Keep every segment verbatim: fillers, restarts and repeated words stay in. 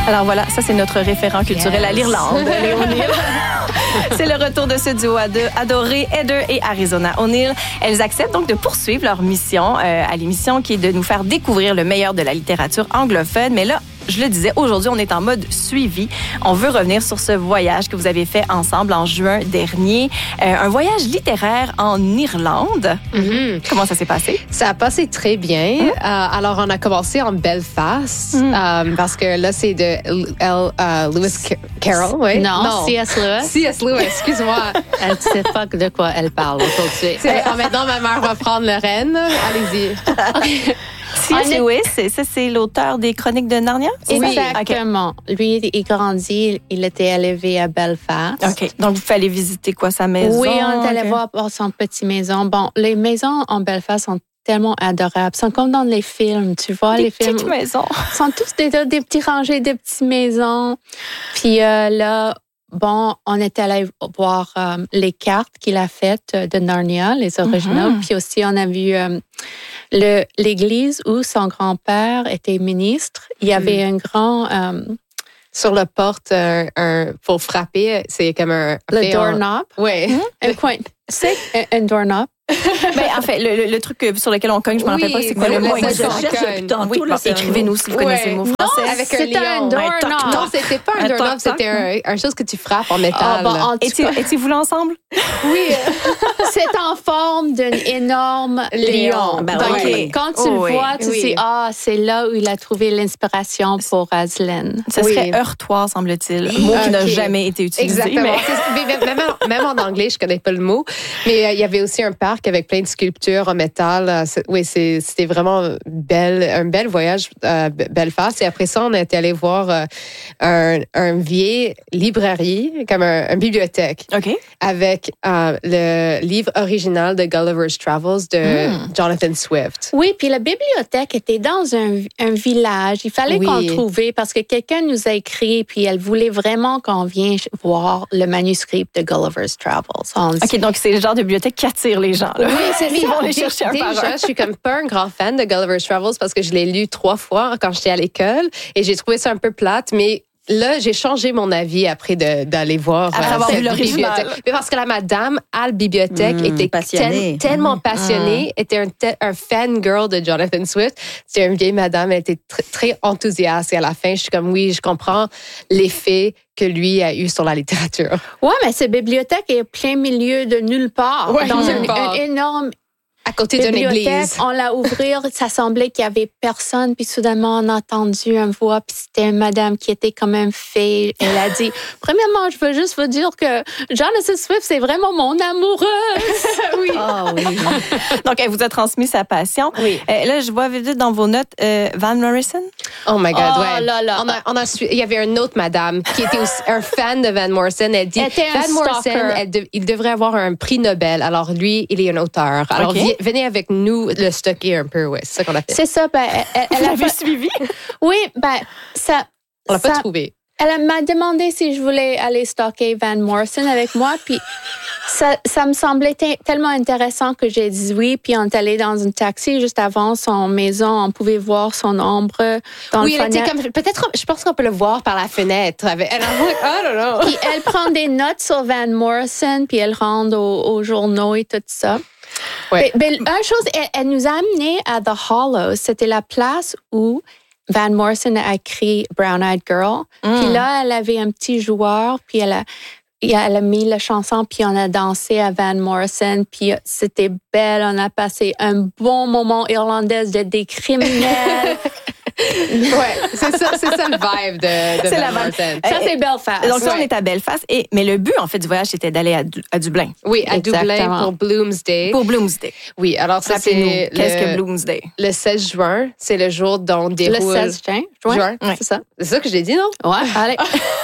Alors voilà, ça c'est notre référent culturel yes. à l'Irlande, Léo O'Neill. C'est le retour de ce duo à deux, adoré, Heather et Arizona O'Neill. Elles acceptent donc de poursuivre leur mission euh, à l'émission qui est de nous faire découvrir le meilleur de la littérature anglophone. Mais là, je le disais, aujourd'hui, on est en mode suivi. On veut revenir sur ce voyage que vous avez fait ensemble en juin dernier. Euh, un voyage littéraire en Irlande. Mm-hmm. Comment ça s'est passé? Ça a passé très bien. Mm-hmm. Euh, alors, on a commencé en Belfast mm-hmm. euh, parce que là, c'est de L, uh, Lewis Carroll. Oui? Non, non. C S. Lewis. C S. Lewis, excuse-moi. Elle ne sait pas de quoi elle parle aujourd'hui. C'est, oh, maintenant, ma mère va prendre le renne. Allez-y. Okay. C S. Lewis, ça, c'est l'auteur des Chroniques de Narnia? Oui, exactement. Okay. Lui, il grandit, il était élevé à Belfast. OK. Donc, vous fallait visiter quoi, sa maison? Oui, on est allé okay. voir son petite maison. Bon, les maisons en Belfast sont tellement adorables. Ils sont comme dans les films, tu vois, des les films. Des petites maisons. Ils sont tous des, des petits rangées de petites maisons. Puis euh, là, bon, on était allé voir euh, les cartes qu'il a faites de Narnia, les originaux. Mm-hmm. Puis aussi, on a vu euh, le, l'église où son grand-père était ministre. Il y avait mm. un grand... Euh, sur la porte, un, un, pour frapper, c'est comme un... Le doorknob. Oui. Mm-hmm. Un coin. C'est un, un doorknob. Ben, en fait, le, le, le truc sur lequel on cogne, je ne me oui, rappelle pas, c'est quoi le mot exact. Oui, bon, écrivez-nous si vous connaissez oui. le mot français. Non, avec un c'était un doorknob. Non, c'était pas un doorknob, c'était un, un chose que tu frappes en métal. Oh, bon, étiez-vous là ensemble? Oui. C'est en forme d'un énorme lion. Ben, Donc, okay. quand tu oh, le vois, oui. tu oui. sais, ah, c'est là où il a trouvé l'inspiration pour Aslan. Ça oui. serait heurtoir, semble-t-il. Un mot okay. qui n'a jamais été utilisé. Exactement. Mais... même, en, même en anglais, je ne connais pas le mot. Mais euh, il y avait aussi un parc avec plein de sculptures en métal. C'est, oui, c'est, c'était vraiment belle, un bel voyage à Belfast. Et après ça, on était allé voir euh, un, un vieille librairie, comme un, une bibliothèque, okay. avec euh, le livre original de Gulliver's Travels de mm. Jonathan Swift. Oui, puis la bibliothèque était dans un, un village. Il fallait oui. qu'on le trouve parce que quelqu'un nous a écrit, puis elle voulait vraiment qu'on vienne voir le manuscrit de Gulliver's Travels. OK, donc c'est le genre de bibliothèque qui attire les gens. Là. Oui, c'est Ils vont les chercher un Déjà, par un. je suis comme pas un grand fan de Gulliver's Travels parce que je l'ai lu trois fois quand j'étais à l'école et j'ai trouvé ça un peu plate, mais là, j'ai changé mon avis après de, d'aller voir après avoir vu l'original. Mais parce que la madame à la bibliothèque mmh, était tel, tellement passionnée, mmh. était un, tel, un fangirl de Jonathan Swift. C'était une vieille madame, elle était très, très enthousiaste. Et à la fin, je suis comme, oui, je comprends l'effet que lui a eu sur la littérature. Oui, mais cette bibliothèque est plein milieu de nulle part. Ouais, dans nulle un, part. un énorme... À côté d'une église. On l'a ouvert, ça semblait qu'il y avait personne, puis soudainement on a entendu une voix, puis c'était une madame qui était comme une fée. Elle a dit, premièrement, je veux juste vous dire que Jonathan Swift, c'est vraiment mon amoureuse. Oui. Oh, oui. Donc, elle vous a transmis sa passion. Oui. Euh, là, je vois vite dans vos notes euh, Van Morrison. Oh my God, oh, ouais. Là, là. On a, on a, il y avait une autre madame qui était aussi un fan de Van Morrison. Elle dit, elle Van Morrison, elle de, il devrait avoir un prix Nobel. Alors lui, il est un auteur. Alors okay. venez avec nous le stocker un peu, ouais, c'est ça qu'on a fait. C'est ça, ben, elle, elle Vous a l'avez suivi? Oui, ben, ça... On l'a ça, pas trouvé. Elle m'a demandé si je voulais aller stocker Van Morrison avec moi, puis ça, ça me semblait t- tellement intéressant que j'ai dit oui, puis on est allé dans un taxi juste avant son maison, on pouvait voir son ombre dans oui, le elle était comme, peut-être, je pense qu'on peut le voir par la fenêtre. Avec, elle a oh non, non. Puis elle prend des notes sur Van Morrison, puis elle rend aux, aux journaux et tout ça. Ouais. Mais, mais une chose, elle, elle nous a amenés à The Hollows. C'était la place où Van Morrison a écrit Brown Eyed Girl. Mm. Puis là, elle avait un petit joueur, puis elle a, elle a mis la chanson, puis on a dansé à Van Morrison, puis c'était belle. On a passé un bon moment irlandais de des criminels. Ouais, c'est ça, c'est ça le vibe de, de c'est Van la Morrison. Ça, c'est Belfast. Donc, ça, ouais. on est à Belfast. Et, mais le but, en fait, du voyage, c'était d'aller à, à Dublin. Oui, à Exactement. Dublin pour Bloomsday. Pour Bloomsday. Oui, alors ça, Rappelez-nous, c'est... Qu'est-ce le, que Bloomsday? Le seize juin, c'est le jour dont on déroule... Le seize juin? Juin, juin. Ouais. C'est ça. C'est ça que j'ai dit, non? Ouais, allez.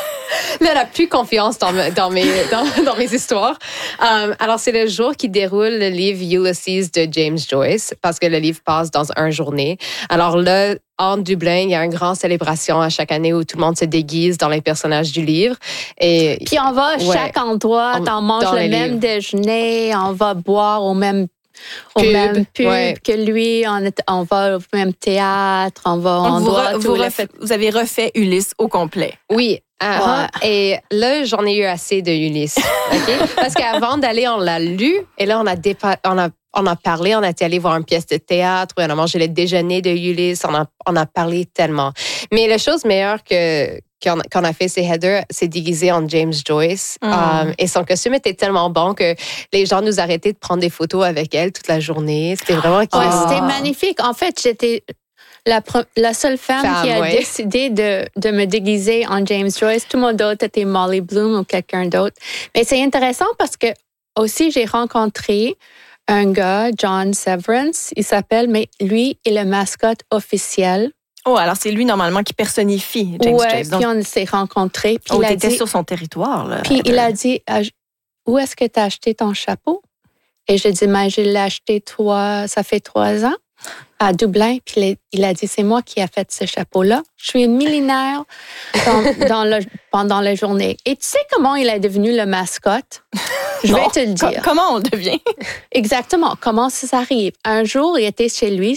Là, elle n'a plus confiance dans, dans, mes, dans, dans mes histoires. Um, alors, c'est le jour qui déroule le livre Ulysses de James Joyce, parce que le livre passe dans une journée. Alors là, en Dublin, il y a une grande célébration à chaque année où tout le monde se déguise dans les personnages du livre. Et, puis on va à ouais, chaque endroit, on, on mange le même livres. déjeuner, on va boire au même au Pub, même pub ouais. que lui. On, est, on va au même théâtre, on va en vous, droit. re- vous, refait- vous avez refait Ulysse au complet. Oui. Uh-huh. Ouais. Et là, j'en ai eu assez de Ulysse. Okay? Parce qu'avant d'aller, on l'a lu. Et là, on a, dépa- on a, on a parlé. On a été allé voir une pièce de théâtre. On a mangé le déjeuner de Ulysse. On a, on a parlé tellement. Mais la chose meilleure que, qu'on, qu'on a fait, c'est Heather s'est déguisée en James Joyce. Mm. Um, et son costume était tellement bon que les gens nous arrêtaient de prendre des photos avec elle toute la journée. C'était vraiment... Oh, oh. C'était magnifique. En fait, j'étais... La, la seule femme, femme qui a ouais. décidé de, de me déguiser en James Joyce. Tout le monde d'autre était Molly Bloom ou quelqu'un d'autre. Mais c'est intéressant parce que aussi, j'ai rencontré un gars, John Severance, il s'appelle, mais lui est le mascotte officiel. Oh, alors c'est lui normalement qui personnifie James ouais, Joyce. Donc... puis on s'est rencontrés. Puis oh, il t'étais dit, sur son territoire. Là, puis il a dit, où est-ce que tu as acheté ton chapeau? Et j'ai dit, mais je l'ai acheté trois, ça fait trois ans. À Dublin, puis il a dit, c'est moi qui ai fait ce chapeau-là. Je suis une millénaire dans, dans le, pendant la journée. Et tu sais comment il est devenu le mascotte? Je vais non. te le dire. Co- comment on le devient? Exactement. Comment ça arrive? Un jour, il était chez lui,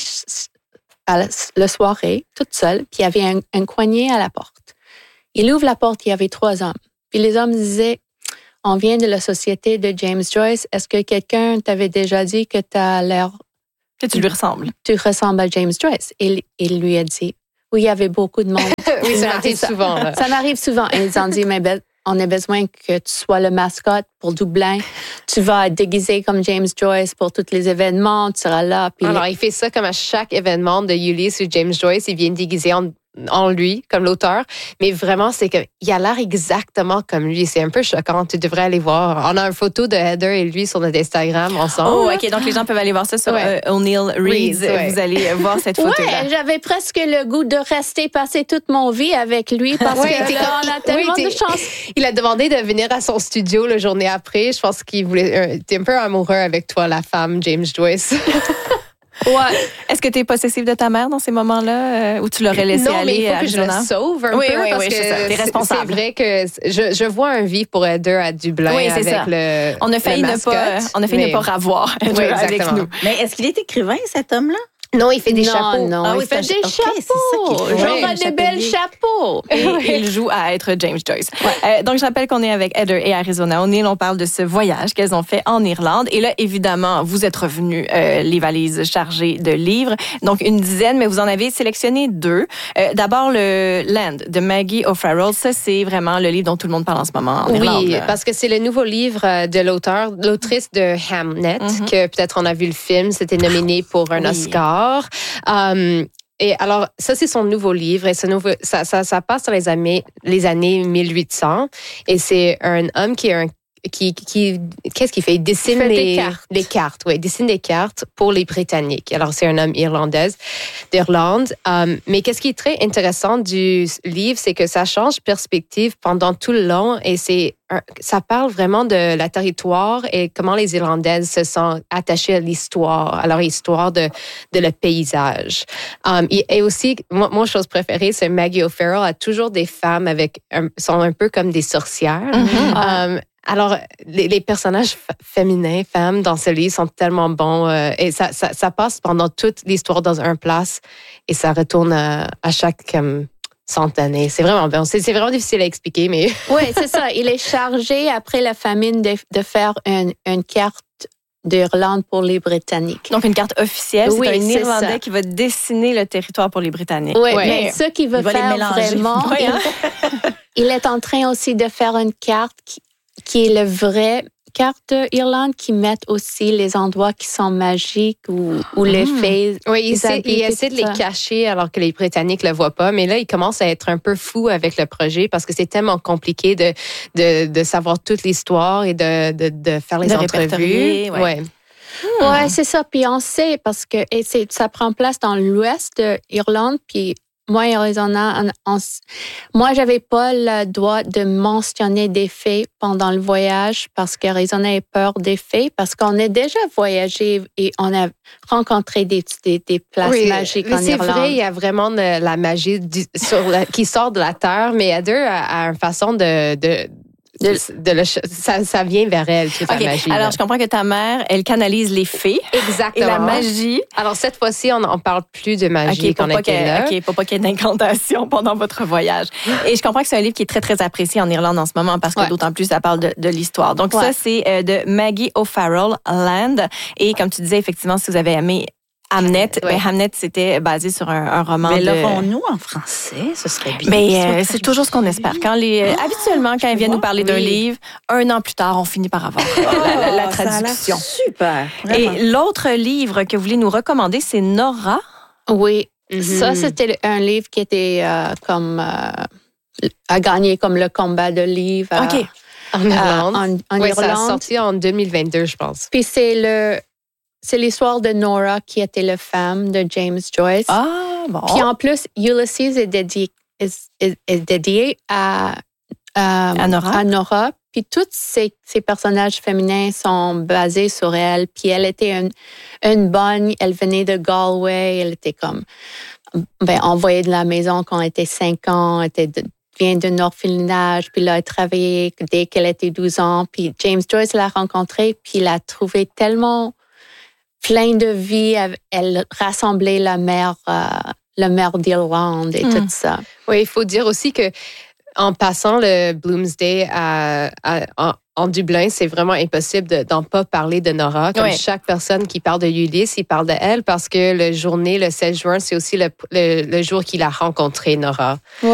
à la, la soirée, toute seule, puis il y avait un, un coignet à la porte. Il ouvre la porte, il y avait trois hommes. Puis les hommes disaient, on vient de la société de James Joyce. Est-ce que quelqu'un t'avait déjà dit que tu as l'air... Que tu lui ressembles. Tu ressembles à James Joyce. Et il lui a dit, oui, il y avait beaucoup de monde. oui, ça m'arrive souvent. Là. Ça m'arrive souvent. Et ils ont dit, mais ben, on a besoin que tu sois le mascotte pour Dublin. Tu vas être déguisé comme James Joyce pour tous les événements. Tu seras là. Puis alors, il fait ça comme à chaque événement de Ulysse ou James Joyce. Il vient déguisé en... en lui, comme l'auteur, mais vraiment, c'est que il a l'air exactement comme lui. C'est un peu choquant. Tu devrais aller voir. On a une photo de Heather et lui sur notre Instagram ensemble. Oh, OK. Donc, les gens peuvent aller voir ça sur ouais. euh, O'Neill Reads. Ouais. Vous allez voir cette photo-là. Oui, j'avais presque le goût de rester passer toute mon vie avec lui parce ouais, que là, on a tellement oui, de chance. Il a demandé de venir à son studio la journée après. Je pense qu'il voulait... T'es un peu amoureux avec toi, la femme James Joyce. Ouais. Est-ce que tu es possessive de ta mère dans ces moments-là euh, où tu l'aurais laissé non, aller à Arizona? Non, mais il faut que je le sauve un oui, peu oui, parce oui, que c'est, c'est responsable. C'est vrai que je, je vois un vie pour Heather à Dublin oui, avec ça. le on a failli le ne pas, on a failli mais... ne pas ravoir Heather oui, avec nous. Mais est-ce qu'il est écrivain, cet homme-là? Non, il fait des non, chapeaux. Non, ah, il oui, fait, fait des okay, chapeaux. J'aurai des belles chapeaux. Et il joue à être James Joyce. Ouais. Euh, donc, je rappelle qu'on est avec Heather et Arizona O'Neill. On parle de ce voyage qu'elles ont fait en Irlande. Et là, évidemment, vous êtes revenus euh, les valises chargées de livres. Donc, une dizaine, mais vous en avez sélectionné deux. Euh, d'abord, le Land de Maggie O'Farrell. Ça, c'est vraiment le livre dont tout le monde parle en ce moment en oui, Irlande. Oui, parce que c'est le nouveau livre de l'auteur, l'autrice de Hamnet, mm-hmm. que peut-être on a vu le film. C'était nominé pour un oui. Oscar. Um, et alors, ça, c'est son nouveau livre. Et ce nouveau, ça, ça, ça passe dans les années, les années mille huit cents. Et c'est un homme qui est un Qui, qui, qu'est-ce qu'il fait? Il dessine il fait les, des cartes. les cartes. Oui, il dessine des cartes pour les Britanniques. Alors, c'est un homme irlandais d'Irlande. Um, mais qu'est-ce qui est très intéressant du livre, c'est que ça change perspective pendant tout le long et c'est un, ça parle vraiment de la territoire et comment les Irlandaises se sont attachées à l'histoire, à leur histoire de, de le paysage. Um, et, et aussi, moi, mon chose préférée, c'est Maggie O'Farrell a toujours des femmes avec, un, sont un peu comme des sorcières. Mm-hmm. Um, Alors, les, les personnages f- féminins, femmes, dans ce livre sont tellement bons euh, et ça, ça, ça passe pendant toute l'histoire dans un place et ça retourne à, à chaque comme, cent années. C'est vraiment bien. C'est, c'est vraiment difficile à expliquer, mais... Oui, c'est ça. Il est chargé, après la famine, de, de faire une, une carte d'Irlande pour les Britanniques. Donc, une carte officielle. Oui, c'est un c'est Irlandais ça. qui va dessiner le territoire pour les Britanniques. Oui, ouais. mais ce qu'il veut il faire vraiment... Oui, hein? il, il est en train aussi de faire une carte qui, qui est le vrai carte d'Irlande, qui met aussi les endroits qui sont magiques ou, ou les mmh. faits. Oui, il, essaie, il essaie de les cacher alors que les Britanniques ne le voient pas. Mais là, il commence à être un peu fou avec le projet parce que c'est tellement compliqué de, de, de savoir toute l'histoire et de, de, de faire les de entrevues. Ouais. Ouais. Hmm. Ouais, c'est ça. Puis on sait parce que et c'est, ça prend place dans l'ouest de l'Irlande. Puis moi, Arizona, on, on, moi, j'avais pas le droit de mentionner des faits pendant le voyage parce qu'Arizona a peur des faits parce qu'on a déjà voyagé et on a rencontré des, des, des places oui, magiques mais en c'est Irlande. C'est vrai, il y a vraiment de la magie du, sur la, qui sort de la terre, mais Heather a, a une façon de... de de, de le, ça, ça vient vers elle, toute okay. la magie. Alors, là. je comprends que ta mère, elle canalise les fées. Exactement. Et la magie. Alors, cette fois-ci, on ne parle plus de magie okay, qu'on était là. OK, pour pas qu'il y ait d'incantation pendant votre voyage. Et je comprends que c'est un livre qui est très, très apprécié en Irlande en ce moment parce que ouais. d'autant plus, ça parle de, de l'histoire. Donc, ouais. ça, c'est euh, de Maggie O'Farrell, Land. Et comme tu disais, effectivement, si vous avez aimé Hamnet, ouais. ben Hamnet, c'était basé sur un, un roman mais de... Mais l'aurons-nous en français? Ce serait bien. Mais euh, c'est toujours ce qu'on espère. Quand les, oh, habituellement, quand ils viennent nous parler oui. d'un livre, un an plus tard, on finit par avoir oh, la, la, la traduction. Ça a super. Vraiment. Et l'autre livre que vous voulez nous recommander, c'est Nora. Oui. Mm-hmm. Ça, c'était un livre qui était euh, comme... Euh, a gagné comme le combat de livre. Euh, OK. En Irlande. Euh, en, en oui, Irlande. Ça a sorti en deux mille vingt-deux, je pense. Puis c'est le... C'est l'histoire de Nora qui était la femme de James Joyce. Ah, bon. Puis en plus, Ulysses est dédié, est, est, est dédié à, euh, à Nora. À Nora. Puis tous ces, ces personnages féminins sont basés sur elle. Puis elle était une, une bonne, elle venait de Galway, elle était comme ben, envoyée de la maison quand elle était cinq ans, elle était de, vient d'un orphelinage, puis là, elle travaillait dès qu'elle était douze ans. Puis James Joyce l'a rencontrée, puis il l'a trouvée tellement... plein de vie, elle rassemblait la mère, euh, la mère d'Irlande et mmh. tout ça. Oui, il faut dire aussi que en passant le Bloomsday à, à, en, en Dublin, c'est vraiment impossible de, d'en pas parler de Nora. Comme oui. chaque personne qui parle de Ulysse, il parle de elle parce que le journée, le seize juin, c'est aussi le, le, le jour qu'il a rencontré Nora. Oui,